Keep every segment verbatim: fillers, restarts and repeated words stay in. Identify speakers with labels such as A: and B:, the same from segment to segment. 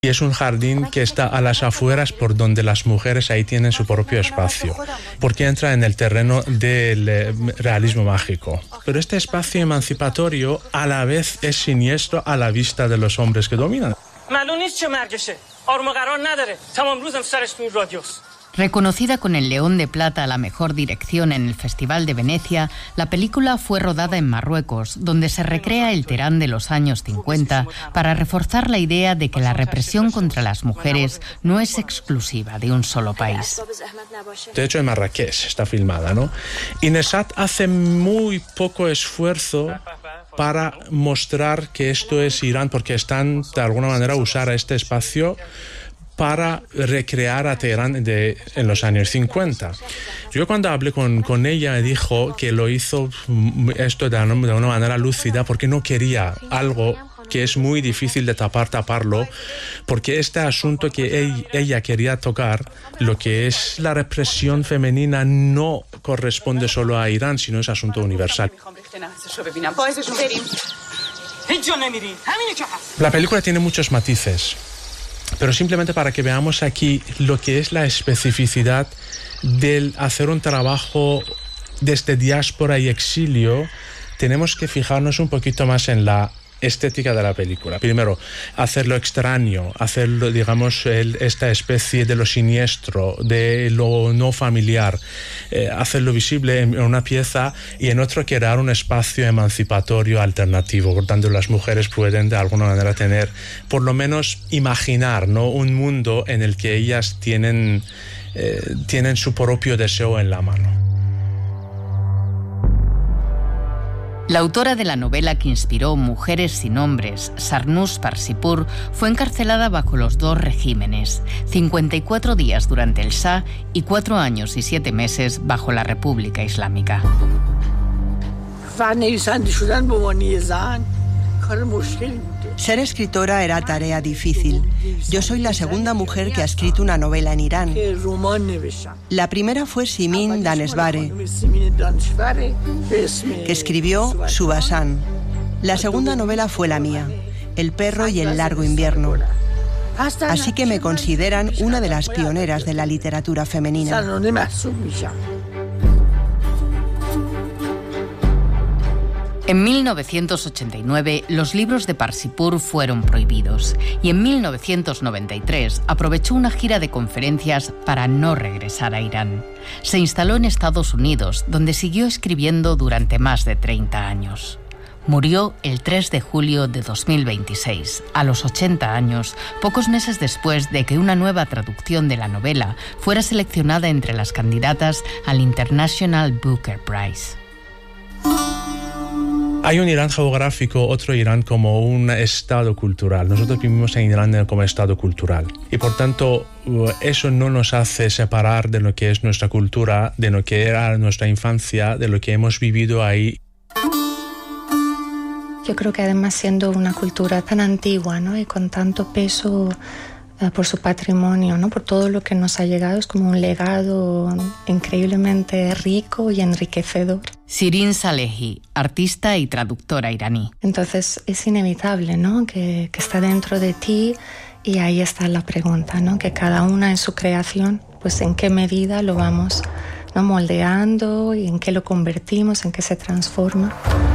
A: Y es un jardín que está a las afueras por donde las mujeres ahí tienen su propio espacio, porque entra en el terreno del eh, realismo mágico. Pero este espacio emancipatorio a la vez es siniestro a la vista de los hombres que dominan.
B: Reconocida con el León de Plata a la mejor dirección en el Festival de Venecia, la película fue rodada en Marruecos, donde se recrea el Teherán de los años cincuenta para reforzar la idea de que la represión contra las mujeres no es exclusiva de un solo país.
A: De hecho, en Marrakech está filmada, ¿no? Y Nesat hace muy poco esfuerzo para mostrar que esto es Irán, porque están, de alguna manera, usar este espacio para recrear a Teherán de, en los años cincuenta. Yo cuando hablé con, con ella me dijo que lo hizo esto de, de una manera lúcida porque no quería algo que es muy difícil de tapar, taparlo, porque este asunto que ella, ella quería tocar, lo que es la represión femenina, no corresponde solo a Irán, sino es asunto universal. La película tiene muchos matices, pero simplemente para que veamos aquí lo que es la especificidad del hacer un trabajo desde diáspora y exilio, tenemos que fijarnos un poquito más en la estética de la película. Primero, hacerlo extraño, hacerlo, digamos, el, esta especie de lo siniestro, de lo no familiar, eh, hacerlo visible en una pieza y en otro crear un espacio emancipatorio alternativo, por tanto las mujeres pueden de alguna manera tener, por lo menos imaginar, ¿no?, un mundo en el que ellas tienen, eh, tienen su propio deseo en la mano.
B: La autora de la novela que inspiró Mujeres sin nombres, Sarnus Parsipur, fue encarcelada bajo los dos regímenes, cincuenta y cuatro días durante el Shah y cuatro años y siete meses bajo la República Islámica.
C: Ser escritora era tarea difícil. Yo soy la segunda mujer que ha escrito una novela en Irán. La primera fue Simin Danesvare, que escribió Subhasan. La segunda novela fue la mía, El perro y el largo invierno. Así que me consideran una de las pioneras de la literatura femenina.
B: En mil novecientos ochenta y nueve, los libros de Parsipur fueron prohibidos y en mil novecientos noventa y tres aprovechó una gira de conferencias para no regresar a Irán. Se instaló en Estados Unidos, donde siguió escribiendo durante más de treinta años. Murió el tres de julio de dos mil veintiséis, a los ochenta años, pocos meses después de que una nueva traducción de la novela fuera seleccionada entre las candidatas al International Booker Prize.
A: Hay un Irán geográfico, otro Irán como un estado cultural. Nosotros vivimos en Irán como estado cultural. Y por tanto, eso no nos hace separar de lo que es nuestra cultura, de lo que era nuestra infancia, de lo que hemos vivido ahí.
D: Yo creo que además siendo una cultura tan antigua, ¿no?, y con tanto peso por su patrimonio, ¿no?, por todo lo que nos ha llegado, es como un legado increíblemente rico y enriquecedor.
B: Shirin Salehi, artista y traductora iraní.
D: Entonces es inevitable, ¿no?, que, que está dentro de ti, y ahí está la pregunta, ¿no?, que cada una en su creación, pues en qué medida lo vamos, ¿no?, moldeando, y en qué lo convertimos, en qué se transforma.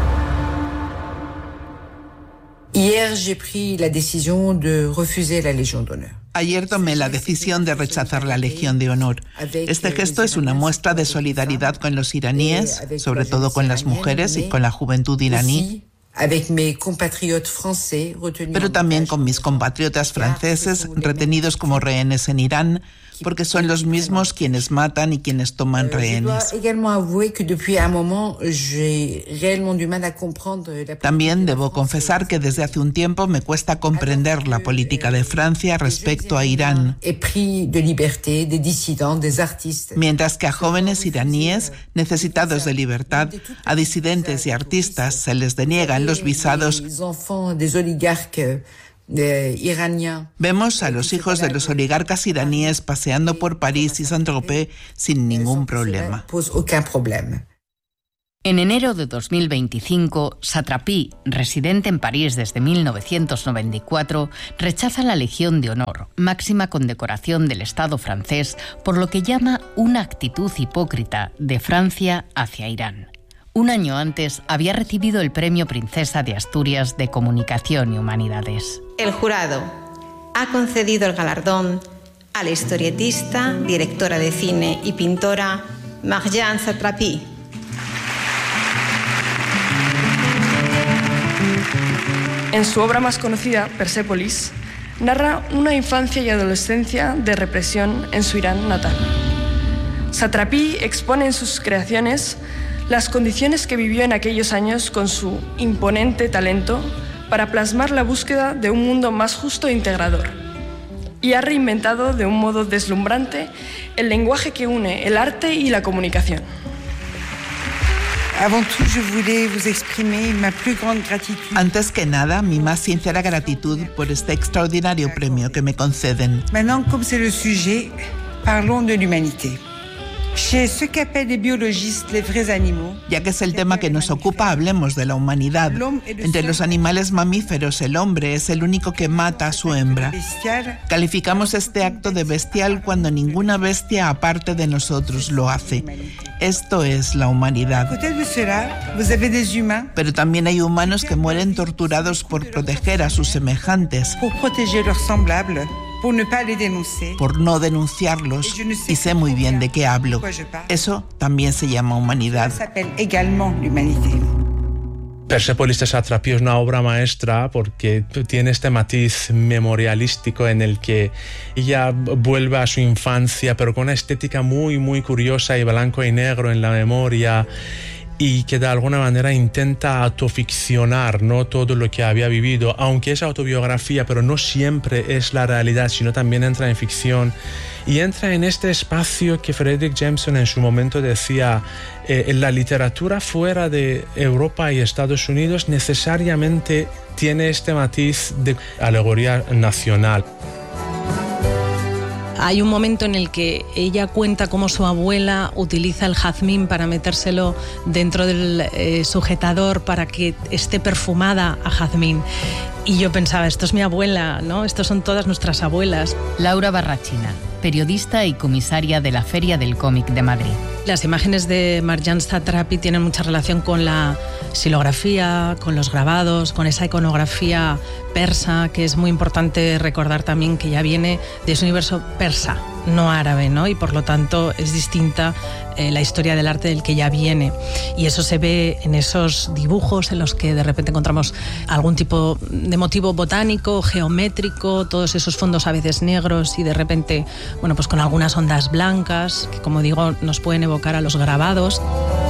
E: Hier, j'ai pris la décision de refuser la Légion d'honneur.
F: Ayer tomé la decisión de rechazar la Legión de Honor. Este gesto es una muestra de solidaridad con los iraníes, sobre todo con las mujeres y con la juventud iraní, pero también con mis compatriotas franceses retenidos como rehenes en Irán, porque son los mismos quienes matan y quienes toman rehenes. También debo confesar que desde hace un tiempo me cuesta comprender la política de Francia respecto a Irán. Mientras que a jóvenes iraníes necesitados de libertad, a disidentes y artistas se les deniegan los visados. Vemos a los hijos de los oligarcas iraníes paseando por París y Saint-Tropez sin ningún problema.
B: En enero de dos mil veinticinco, Satrapi, residente en París desde mil novecientos noventa y cuatro, rechaza la Legión de Honor, máxima condecoración del Estado francés, por lo que llama una actitud hipócrita de Francia hacia Irán. Un año antes había recibido el Premio Princesa de Asturias de Comunicación y Humanidades.
G: El jurado ha concedido el galardón a la historietista, directora de cine y pintora Marjane Satrapi.
H: En su obra más conocida, Persépolis, narra una infancia y adolescencia de represión en su Irán natal. Satrapi expone en sus creaciones las condiciones que vivió en aquellos años con su imponente talento para plasmar la búsqueda de un mundo más justo e integrador. Y ha reinventado de un modo deslumbrante el lenguaje que une el arte y la comunicación.
F: Antes que nada, mi más sincera gratitud por este extraordinario premio que me conceden.
I: Maintenant, comme c'est le sujet, parlons de l'humanité. Chez ceux qu'appellent les biologistes les vrais animaux.
F: Ya que es el tema que nos ocupa, hablemos de la humanidad. Entre los animales mamíferos, el hombre es el único que mata a su hembra. Calificamos este acto de bestial cuando ninguna bestia aparte de nosotros lo hace. Esto es la humanidad. Pero también hay humanos que mueren torturados por proteger a sus semejantes, por no denunciarlos, y sé muy bien de qué hablo. Eso también se llama humanidad.
A: Persépolis de Satrapi es una obra maestra porque tiene este matiz memorialístico en el que ella vuelve a su infancia, pero con una estética muy, muy curiosa y blanco y negro en la memoria, y que de alguna manera intenta autoficcionar, ¿no?, todo lo que había vivido, aunque es autobiografía, pero no siempre es la realidad, sino también entra en ficción y entra en este espacio que Fredric Jameson en su momento decía, eh, en la literatura fuera de Europa y Estados Unidos necesariamente tiene este matiz de alegoría nacional.
J: Hay un momento en el que ella cuenta cómo su abuela utiliza el jazmín para metérselo dentro del eh, sujetador para que esté perfumada a jazmín. Y yo pensaba, esto es mi abuela, ¿no? Estos son todas nuestras abuelas.
B: Laura Barrachina, periodista y comisaria de la Feria del Cómic de Madrid.
J: Las imágenes de Marjane Satrapi tienen mucha relación con la xilografía, con los grabados, con esa iconografía persa, que es muy importante recordar también que ya viene de ese universo persa, no árabe, ¿no? Y por lo tanto es distinta eh, la historia del arte del que ya viene. Y eso se ve en esos dibujos en los que de repente encontramos algún tipo de motivo botánico, geométrico, todos esos fondos a veces negros y de repente, bueno, pues con algunas ondas blancas, que como digo, nos pueden evocar a los grabados.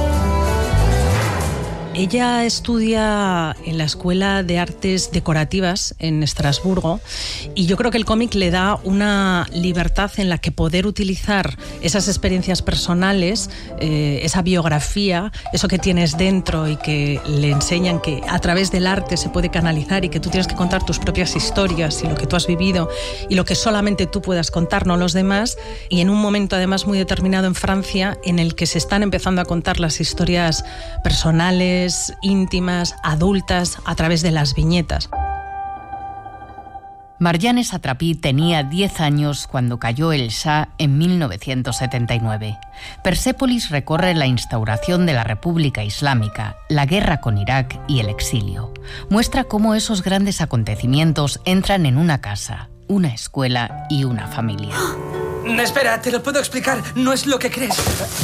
J: Ella estudia en la Escuela de Artes Decorativas en Estrasburgo y yo creo que el cómic le da una libertad en la que poder utilizar esas experiencias personales, eh, esa biografía, eso que tienes dentro y que le enseñan que a través del arte se puede canalizar y que tú tienes que contar tus propias historias y lo que tú has vivido y lo que solamente tú puedas contar, no los demás, y en un momento además muy determinado en Francia en el que se están empezando a contar las historias personales, íntimas, adultas, a través de las viñetas.
B: Marjane Satrapi tenía diez años cuando cayó el Shah en mil novecientos setenta y nueve. Persépolis recorre la instauración de la República Islámica, la guerra con Irak y el exilio. Muestra cómo esos grandes acontecimientos entran en una casa, una escuela y una familia.
K: Espera, te lo puedo explicar. No es lo que crees.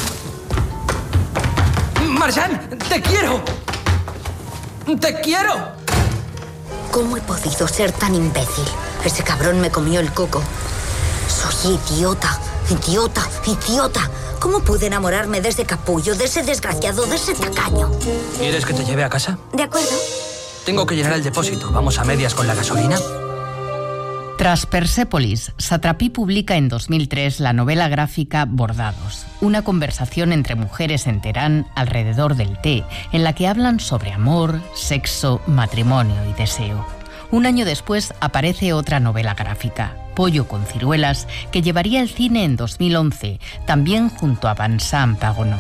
K: Marjane, te quiero. ¡Te quiero!
L: ¿Cómo he podido ser tan imbécil? Ese cabrón me comió el coco. Soy idiota, idiota, idiota. ¿Cómo pude enamorarme de ese capullo, de ese desgraciado, de ese tacaño?
K: ¿Quieres que te lleve a casa?
L: De acuerdo.
K: Tengo que llenar el depósito. ¿Vamos a medias con la gasolina?
B: Tras Persépolis, Satrapi publica en dos mil tres la novela gráfica Bordados, una conversación entre mujeres en Teherán alrededor del té, en la que hablan sobre amor, sexo, matrimonio y deseo. Un año después aparece otra novela gráfica, Pollo con ciruelas, que llevaría al cine en dos mil once, también junto a Vincent Pagonot.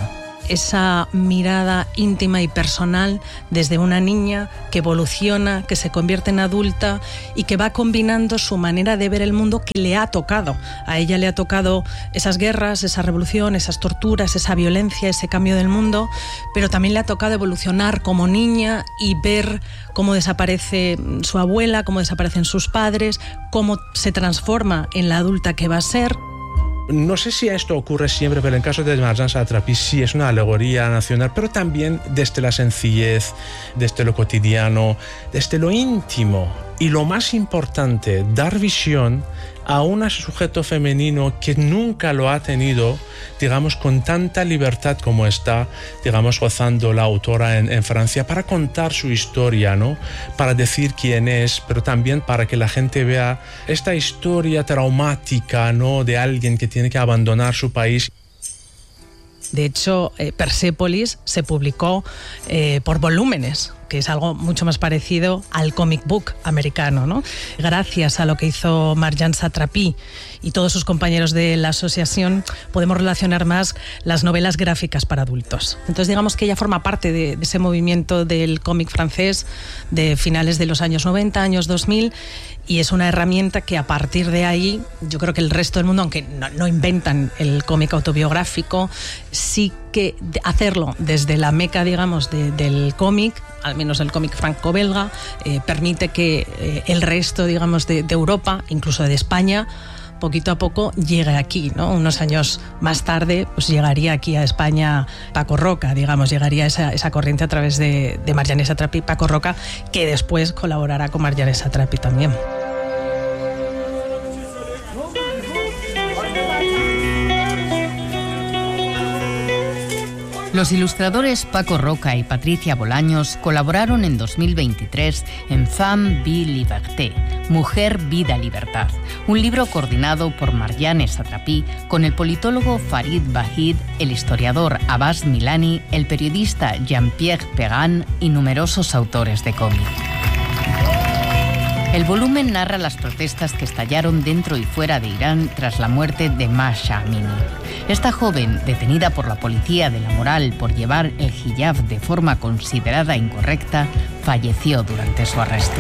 J: esa mirada íntima y personal desde una niña que evoluciona, que se convierte en adulta y que va combinando su manera de ver el mundo que le ha tocado. A ella le ha tocado esas guerras, esa revolución, esas torturas, esa violencia, ese cambio del mundo, pero también le ha tocado evolucionar como niña y ver cómo desaparece su abuela, cómo desaparecen sus padres, cómo se transforma en la adulta que va a ser.
A: No sé si esto ocurre siempre, pero en el caso de Marjane Satrapi sí es una alegoría nacional, pero también desde la sencillez, desde lo cotidiano, desde lo íntimo. Y lo más importante, dar visión a un sujeto femenino que nunca lo ha tenido, digamos, con tanta libertad como está, digamos, gozando la autora en, en Francia, para contar su historia, ¿no? Para decir quién es, pero también para que la gente vea esta historia traumática, ¿no? De alguien que tiene que abandonar su país.
J: De hecho, eh, Persépolis se publicó eh, por volúmenes, que es algo mucho más parecido al comic book americano, ¿no? Gracias a lo que hizo Marjane Satrapi y todos sus compañeros de la asociación, podemos relacionar más las novelas gráficas para adultos. Entonces, digamos que ella forma parte de, de ese movimiento del cómic francés de finales de los años noventa, años dos mil, y es una herramienta que a partir de ahí, yo creo que el resto del mundo, aunque no, no inventan el cómic autobiográfico, sí que hacerlo desde la meca, digamos, de, del cómic, al menos el cómic franco-belga, eh, permite que eh, el resto, digamos, de, de Europa, incluso de España, poquito a poco llegue aquí, ¿no? Unos años más tarde, pues llegaría aquí a España Paco Roca, digamos, llegaría esa, esa corriente a través de, de Marjane Satrapi, Paco Roca, que después colaborará con Marjane Satrapi también.
B: Los ilustradores Paco Roca y Patricia Bolaños colaboraron en dos mil veintitrés en Femme, Vie, Liberté, Mujer, Vida, Libertad, un libro coordinado por Marjane Satrapi con el politólogo Farid Bahid, el historiador Abbas Milani, el periodista Jean-Pierre Perrin y numerosos autores de cómic. El volumen narra las protestas que estallaron dentro y fuera de Irán tras la muerte de Mahsa Amini. Esta joven, detenida por la policía de la moral por llevar el hijab de forma considerada incorrecta, falleció durante su arresto.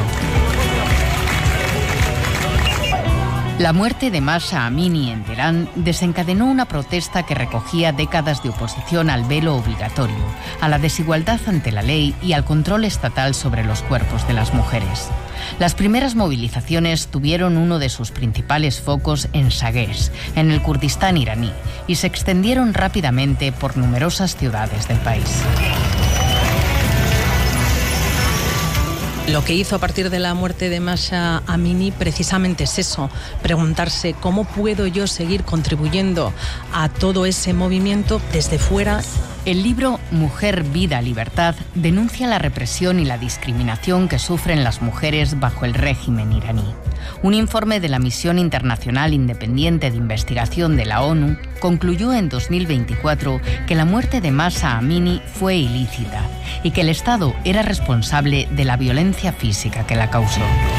B: La muerte de Mahsa Amini en Teherán desencadenó una protesta que recogía décadas de oposición al velo obligatorio, a la desigualdad ante la ley y al control estatal sobre los cuerpos de las mujeres. Las primeras movilizaciones tuvieron uno de sus principales focos en Sagués, en el Kurdistán iraní, y se extendieron rápidamente por numerosas ciudades del país.
J: Lo que hizo a partir de la muerte de Mahsa Amini precisamente es eso, preguntarse cómo puedo yo seguir contribuyendo a todo ese movimiento desde fuera.
B: El libro Mujer, Vida, Libertad denuncia la represión y la discriminación que sufren las mujeres bajo el régimen iraní. Un informe de la Misión Internacional Independiente de Investigación de la ONU concluyó en dos mil veinticuatro que la muerte de Mahsa Amini fue ilícita y que el Estado era responsable de la violencia física que la causó.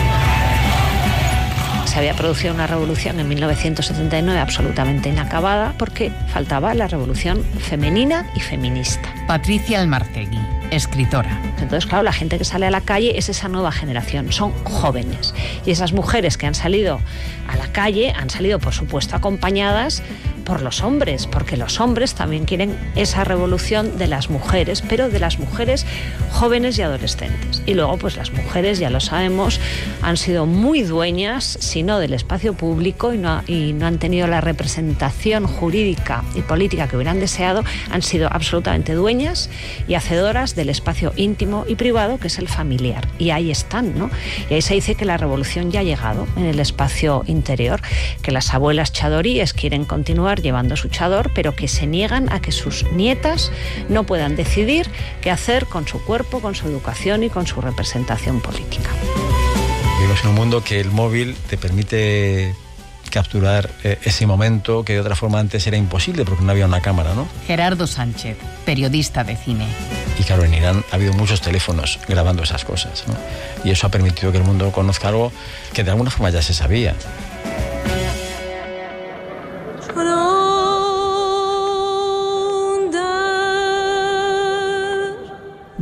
M: Se había producido una revolución en mil novecientos setenta y nueve absolutamente inacabada porque faltaba la revolución femenina y feminista.
B: Patricia Almartegui, escritora.
M: Entonces, claro, la gente que sale a la calle es esa nueva generación, son jóvenes. Y esas mujeres que han salido a la calle han salido, por supuesto, acompañadas por los hombres, porque los hombres también quieren esa revolución de las mujeres, pero de las mujeres jóvenes y adolescentes. Y luego, pues las mujeres, ya lo sabemos, han sido muy dueñas, si no del espacio público, y no, y no han tenido la representación jurídica y política que hubieran deseado, han sido absolutamente dueñas y hacedoras del espacio íntimo y privado, que es el familiar. Y ahí están, ¿no? Y ahí se dice que la revolución ya ha llegado en el espacio interior, que las abuelas chadoríes quieren continuar llevando su chador, pero que se niegan a que sus nietas no puedan decidir qué hacer con su cuerpo, con su educación y con su representación política.
N: Vivimos en un mundo que el móvil te permite capturar eh, ese momento que de otra forma antes era imposible porque no había una cámara, ¿no?
B: Gerardo Sánchez, periodista de cine.
N: Y claro, en Irán ha habido muchos teléfonos grabando esas cosas, ¿no? Y eso ha permitido que el mundo conozca algo que de alguna forma ya se sabía.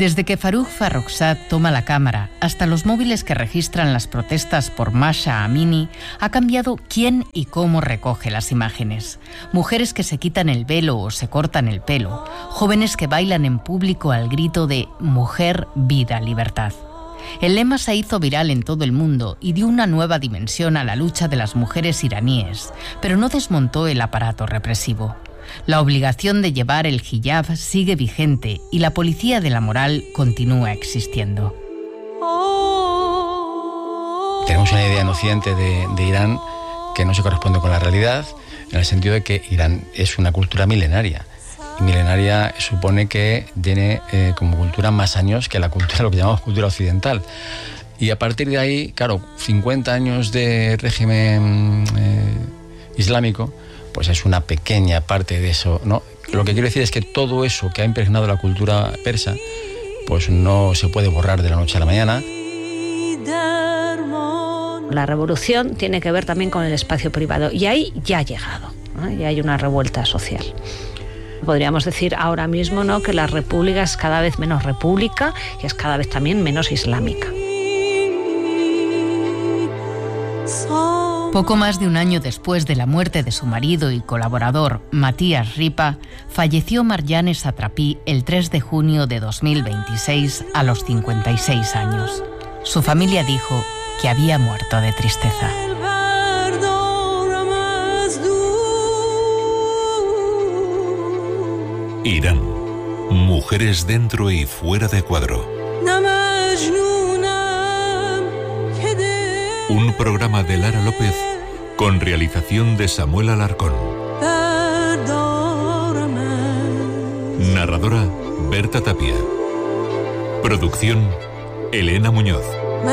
B: Desde que Farouk Farrokhzad toma la cámara hasta los móviles que registran las protestas por Mahsa Amini, ha cambiado quién y cómo recoge las imágenes. Mujeres que se quitan el velo o se cortan el pelo, jóvenes que bailan en público al grito de mujer, vida, libertad. El lema se hizo viral en todo el mundo y dio una nueva dimensión a la lucha de las mujeres iraníes, pero no desmontó el aparato represivo. La obligación de llevar el hijab sigue vigente y la policía de la moral continúa existiendo.
N: Tenemos una idea en Occidente de, de Irán que no se corresponde con la realidad, en el sentido de que Irán es una cultura milenaria. Y milenaria supone que tiene eh, como cultura más años que la cultura, lo que llamamos cultura occidental. Y a partir de ahí, claro, cincuenta años de régimen eh, islámico, pues es una pequeña parte de eso, ¿no? Lo que quiero decir es que todo eso que ha impregnado la cultura persa, pues no se puede borrar de la noche a la mañana.
M: La revolución tiene que ver también con el espacio privado y ahí ya ha llegado, ¿no? Ya hay una revuelta social. Podríamos decir ahora mismo, ¿no?, que la república es cada vez menos república y es cada vez también menos islámica.
B: Poco más de un año después de la muerte de su marido y colaborador, Matías Ripa, falleció Marjane Satrapi el tres de junio de dos mil veintiséis a los cincuenta y seis años. Su familia dijo que había muerto de tristeza.
O: Irán. Mujeres dentro y fuera de cuadro. Un programa de Lara López con realización de Samuel Alarcón. Narradora Berta Tapia. Producción Elena Muñoz.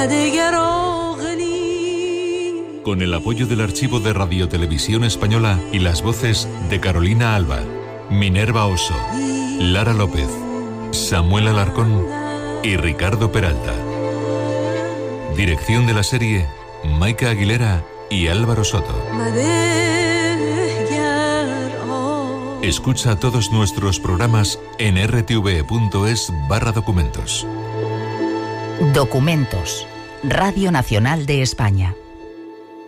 O: Con el apoyo del Archivo de Radiotelevisión Española y las voces de Carolina Alba, Minerva Oso, Lara López, Samuel Alarcón y Ricardo Peralta. Dirección de la serie Maika Aguilera y Álvaro Soto. Escucha todos nuestros programas en r t v punto es barra documentos.
P: Documentos. Radio Nacional de España.